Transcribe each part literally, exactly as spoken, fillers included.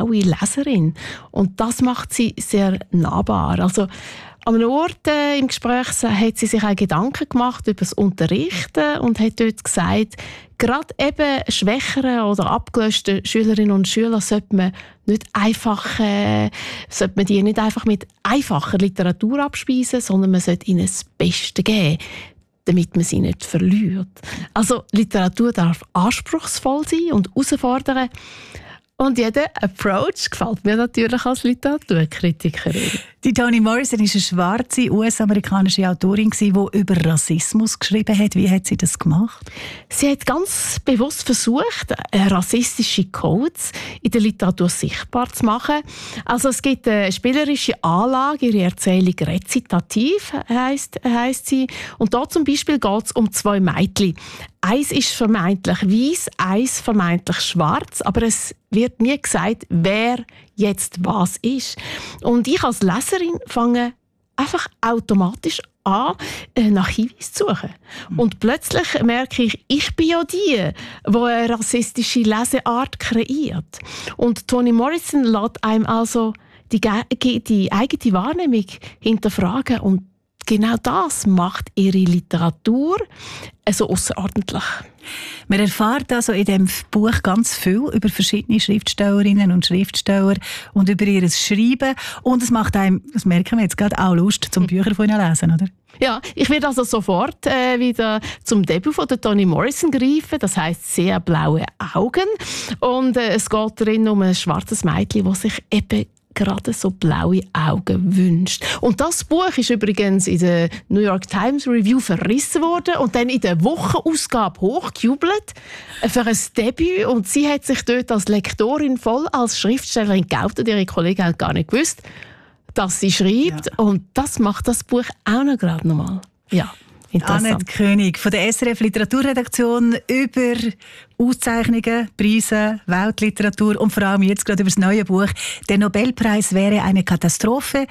blaue Leserin. Und das macht sie sehr nahbar. Also, an einem Ort äh, im Gespräch hat sie sich auch Gedanken gemacht über das Unterrichten und hat dort gesagt, gerade eben schwächeren oder abgelöschten Schülerinnen und Schüler sollte man nicht einfach, äh, sollte man die nicht einfach mit einfacher Literatur abspeisen, sondern man sollte ihnen das Beste geben, damit man sie nicht verliert. Also Literatur darf anspruchsvoll sein und herausfordern. Und jeder Approach gefällt mir natürlich als Literaturkritikerin. Die Toni Morrison war eine schwarze U S-amerikanische Autorin, die über Rassismus geschrieben hat. Wie hat sie das gemacht? Sie hat ganz bewusst versucht, rassistische Codes in der Literatur sichtbar zu machen. Also es gibt eine spielerische Anlage, ihre Erzählung rezitativ heisst, heisst sie. Und da zum Beispiel geht es um zwei Mädchen. Eins ist vermeintlich weiss, eins vermeintlich schwarz, aber es wird nie gesagt, wer jetzt was ist. Und ich als Leserin fange einfach automatisch an, nach Hinweisen zu suchen. Und plötzlich merke ich, ich bin ja die, die eine rassistische Leseart kreiert. Und Toni Morrison lässt einem also die, die eigene Wahrnehmung hinterfragen. Und genau das macht ihre Literatur so außerordentlich. Man erfährt also in diesem Buch ganz viel über verschiedene Schriftstellerinnen und Schriftsteller und über ihr Schreiben. Und es macht einem, das merken wir jetzt gerade, auch Lust, zum Bücher von ihnen lesen, oder? Ja, ich werde also sofort äh, wieder zum Debüt von der Toni Morrison greifen. Das heisst «Sehr blaue Augen». Und äh, es geht darin um ein schwarzes Mädchen, das sich eben gerade so blaue Augen wünscht. Und das Buch ist übrigens in der New York Times Review verrissen worden und dann in der Wochenausgabe hochgejubelt für ein Debüt. Und sie hat sich dort als Lektorin voll als Schriftstellerin geoutet. Ihre Kollegen haben gar nicht gewusst, dass sie schreibt. Ja. Und das macht das Buch auch noch gerade nochmal. Ja. Annette König von der S R F Literaturredaktion über Auszeichnungen, Preise, Weltliteratur und vor allem jetzt gerade über das neue Buch «Der Nobelpreis wäre eine Katastrophe.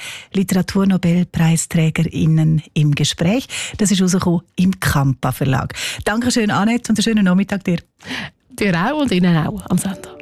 Literaturnobelpreisträgerinnen im Gespräch». Das ist rausgekommen im Kampa Verlag. Dankeschön, Annette, und einen schönen Nachmittag dir. Dir auch und Ihnen auch am Sender.